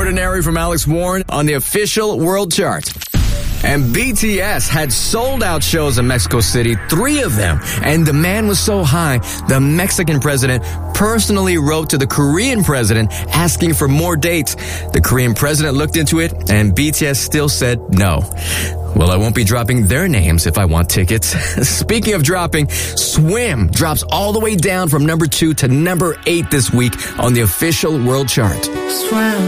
Ordinary from Alex Warren on the official world chart. And BTS had sold-out shows in Mexico City, 3 of them. And demand was so high, the Mexican president personally wrote to the Korean president asking for more dates. The Korean president looked into it, and BTS still said no. Well, I won't be dropping their names if I want tickets. Speaking of dropping, Swim drops all the way down from number 2 to number 8 this week on the official world chart. Swim.